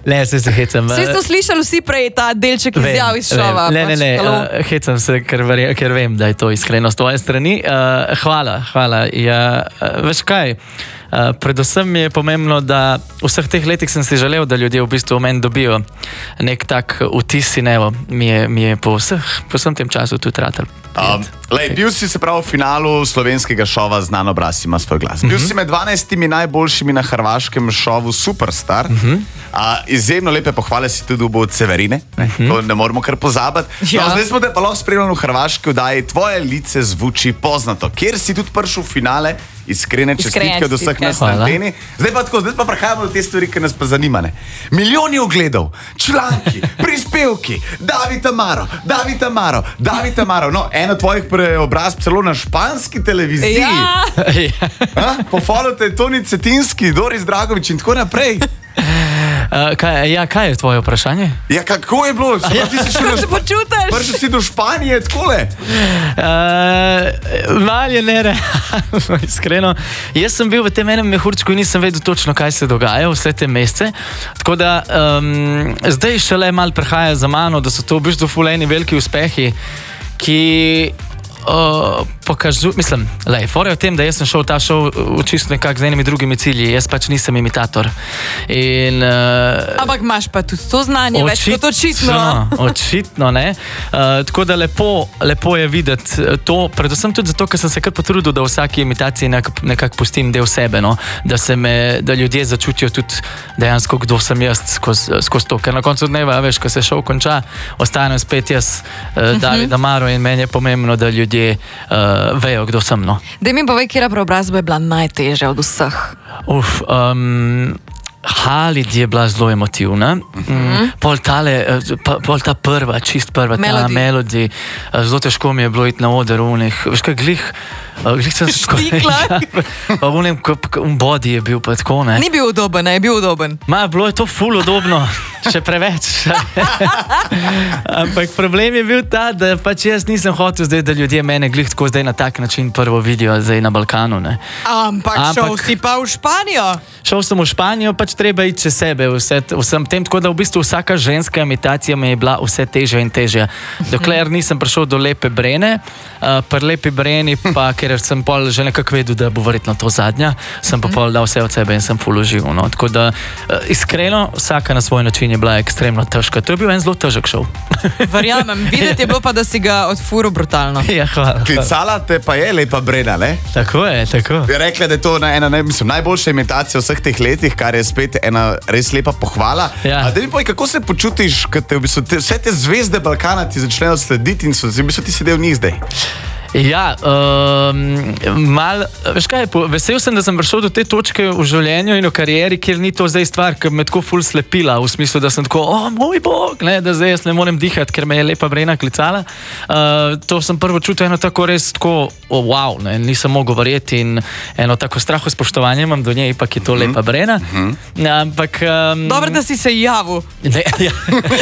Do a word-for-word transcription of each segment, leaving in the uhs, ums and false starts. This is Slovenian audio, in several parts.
Ne, se se hecam. Vsi ste slišali vsi prej ta delček izjav iz šova. Ne, ne, ne, pač, uh, hecam se, ker, verje, ker vem, da je to iskreno z tvoje strani. Uh, hvala, hvala. Ja, uh, veš kaj, uh, predvsem mi je pomembno, da v vseh teh letih sem si želel, da ljudje v bistvu v meni dobijo nek tak vtis in evo, mi je, mi je po, vseh, po vsem tem času tudi ratel. Um, lej, bil si se prav v finalu slovenskega šova Znan obraz ima svoj glas. Bil uh -huh. si med dvanajstimi najboljšimi na hrvaškem šovu Superstar. Uh -huh. uh, izjemno lepe pohvale si tudi dobil od Severine, ne, uh -huh. to ne moramo kar pozabiti. Ja. No, zdaj smo te pa lahko spremljali v hrvaški oddaji Tvoje lice zvuči poznato, kjer si tudi prišel v finale. Iskrene čestitke od vseh nas na anteni. Zdaj pa tako, zdaj pa prehajamo do te stvari, ki nas pa zanimane. Milijoni ogledov, članki, prispevki, David Amaro, David Amaro, David Amaro. No, eno tvojih preobraz celo na španski televiziji. Ja. Pohvalil te Toni Cetinski, Doris Dragovič in tako naprej. Uh, kaj, ja, kaj je tvoje vprašanje? Ja, kako je bilo? Ja. Ti si šel, se počutiš? Prišel si do Španije, takole. Uh, Mal je nerealno, iskreno. Jaz sem bil v tem enem mehurčku in nisem vedel točno, kaj se dogaja vse te mesece. Tako da um, zdaj šele mal prehaja za mano, da so to v bistvu fulejni veliki uspehi, ki Uh, pokažu, mislim, lej, fora je v tem, da jaz sem šel v ta šov čisto nekako z enimi drugimi cilji, jaz pač nisem imitator. In, uh, ampak imaš pa tudi to znanje, več kot očitno. Očitno, ne. Uh, tako da lepo, lepo je videti to, predvsem tudi zato, ker sem se kar potrudil, da v vsaki imitaciji nekako nekak pustim del sebe, no. Da se me, da ljudje začutijo tudi dejansko, kdo sem jaz skozi skozi to, ker na koncu dneva, veš, ko se šov konča, ostanem spet jaz, uh, uh-huh. David Amaro in meni je pomembno, da ljudje ljudje uh, vejo, kdo sem. No. Daj mi povej, katera preobrazba je bila najtežja od vseh? Uf, um, Halid je bila zelo emotivna. Mm-hmm. Pol, tale, pol ta prva, čist prva, ta melodija. Zelo težko mi je bilo iti na oder v njih. Veš kaj, glih, glih sem štikla. Pa v njem body je bil pa tako, ne. Ni bil udoben, ne, je bil udoben. Ma, bilo je to ful udobno. Še preveč. Ampak problem je bil ta, da pač jaz nisem hotel zdaj, da ljudje mene glih tako zdaj na tak način prvo vidijo zdaj na Balkanu, ne. Ampak, Ampak šel si pa v Španijo. Šel sem v Španijo, pač treba iti čez sebe vse, vsem tem, tako da v bistvu vsaka ženska imitacija mi je bila vse težja in težja. Dokler nisem prišel do Lepe Brene, uh, pri Lepi Breni pa, ker sem pol že nekako vedel, da bo verjetno to zadnja, sem pa pol dal vse od sebe in sem ful užival, no. Tako da, uh, iskreno, vsaka na svoj način je bila ekstremno težka. To je bil en zelo težek šov. Verjamem, videti je bilo pa, da si ga odfuril brutalno. Ja, hvala. Klicala te pa je Lepa Brena, ne? Tako je, tako. Bi rekla, da je to ena ne, mislim, najboljša imitacija vseh teh letih, kar je spet ena res lepa pohvala. Ja. A da mi povej, kako se počutiš, kad te, v bistvu, te, vse te zvezde Balkana ti začnejo slediti in so v bistvu ti sedel v njih zdaj? Ja, um, mal, veš kaj, vesel sem, da sem prišel do te točke v življenju in v karieri, kjer ni to zdaj stvar, ki me tako ful slepila, v smislu, da sem tako, o moj bog, ne, da zdaj jaz ne morem dihati, ker me je Lepa Brena klicala. Uh, to sem prvo čutil eno tako res tako, oh, wow, ne, nisem mogel verjeti in eno tako straho spoštovanje imam do nje, ipak je to Lepa Brena. Ampak... Um, Dobro, da si se javil. Ne, ja.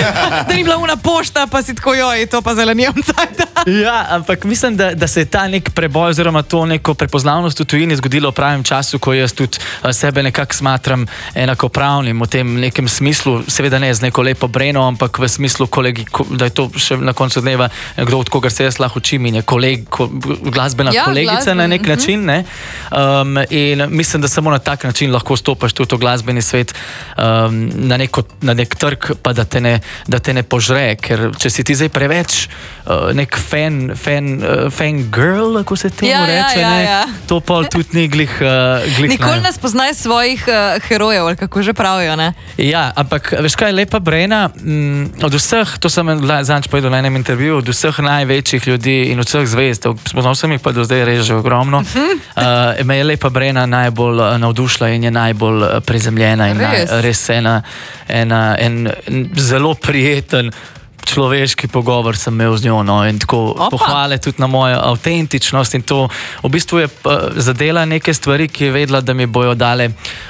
Da ni bila una pošta, pa si tako, joj, to pa zelo nijem cajta. Ja, ampak mislim, da da se je ta nek preboj oziroma to neko prepoznavnost v tujini zgodilo v pravem času, ko jaz tudi sebe nekako smatram enakopravnim v tem nekem smislu, seveda ne z neko Lepo Breno, ampak v smislu, kolegi, da je to še na koncu dneva kdo, od kogar se jaz lahko učim in je koleg, ko, glasbena ja, kolegica glasben. Na nek način. Ne? Um, in mislim, da samo na tak način lahko stopaš tudi v glasbeni svet um, na, neko, na nek trg, pa da te, ne, da te ne požre, ker če si ti zdaj preveč uh, nek fan, fan, uh, fan girl, ako se temu ja, reče, ja, ja, ja. to pol tudi ni glih, uh, glih nikoli ne. ne spoznaj svojih uh, herojev, ali kako že pravijo, ne? Ja, ampak veš kaj, Lepa Brena, m, od vseh, to sem zadnjič povedal na enem intervjuju, od vseh največjih ljudi in od vseh zvezd, spoznal sem jih pa do zdaj res že ogromno, uh-huh. uh, me je Lepa Brena najbolj uh, navdušila in je najbolj uh, prizemljena in res, naj, res ena, ena, en, en zelo prijeten človeški pogovor sem imel z njo, no, in tako Opa. Pohvale tudi na mojo avtentičnost in to v bistvu je uh, zadela neke stvari, ki je vedela, da mi bojo dale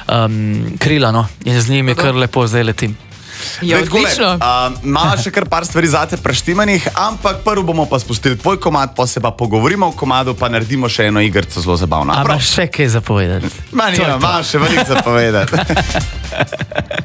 um, krila, no, in z njimi kar lepo zdaj letim. Je odlično. Malo še kar par stvari zate preštimanih, ampak prvo bomo pa spustili tvoj komad, pa se pa pogovorimo o komadu, pa naredimo še eno igrco zelo zabavno. A imaš še kaj zapovedati? Ma nima, imam še veliko zapovedati.